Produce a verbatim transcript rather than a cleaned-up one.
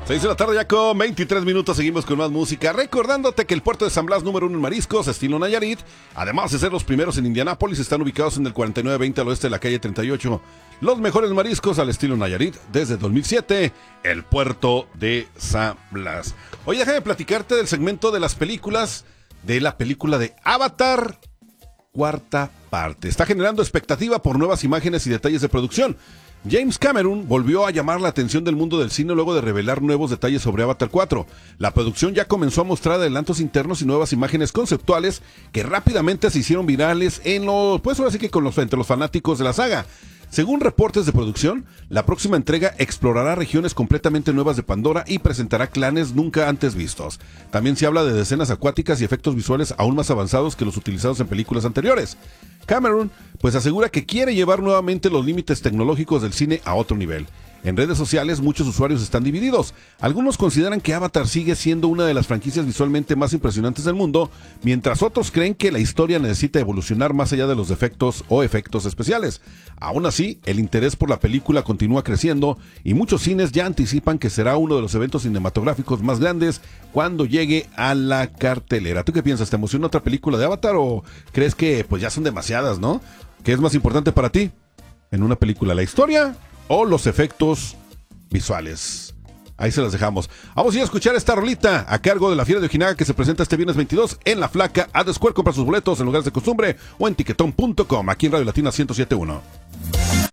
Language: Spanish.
seis de la tarde ya con veintitrés minutos, seguimos con más música, recordándote que el puerto de San Blas, número uno en mariscos, estilo Nayarit, además de ser los primeros en Indianápolis, están ubicados en el cuarenta y nueve veinte al oeste de la calle treinta y ocho. Los mejores mariscos al estilo Nayarit desde dos mil siete, el puerto de San Blas. Oye, déjame platicarte del segmento de las películas, de la película de Avatar, cuarta parte. Está generando expectativa por nuevas imágenes y detalles de producción. James Cameron volvió a llamar la atención del mundo del cine luego de revelar nuevos detalles sobre Avatar cuatro. La producción ya comenzó a mostrar adelantos internos y nuevas imágenes conceptuales que rápidamente se hicieron virales en los, pues ahora sí que con los, entre los fanáticos de la saga. Según reportes de producción, la próxima entrega explorará regiones completamente nuevas de Pandora y presentará clanes nunca antes vistos. También se habla de escenas acuáticas y efectos visuales aún más avanzados que los utilizados en películas anteriores. Cameron pues asegura que quiere llevar nuevamente los límites tecnológicos del cine a otro nivel. En redes sociales muchos usuarios están divididos. Algunos consideran que Avatar sigue siendo una de las franquicias visualmente más impresionantes del mundo, mientras otros creen que la historia necesita evolucionar más allá de los defectos o efectos especiales. Aún así, el interés por la película continúa creciendo y muchos cines ya anticipan que será uno de los eventos cinematográficos más grandes cuando llegue a la cartelera. ¿Tú qué piensas? ¿Te emociona otra película de Avatar o crees que pues ya son demasiadas, no? ¿Qué es más importante para ti en una película, la historia o los efectos visuales? Ahí se las dejamos. Vamos a ir a escuchar esta rolita a cargo de la Fiera de Ojinaga, que se presenta este viernes veintidós en La Flaca. A Descuer, compra sus boletos en lugares de costumbre o en tiquetón punto com, aquí en Radio Latina ciento siete punto uno.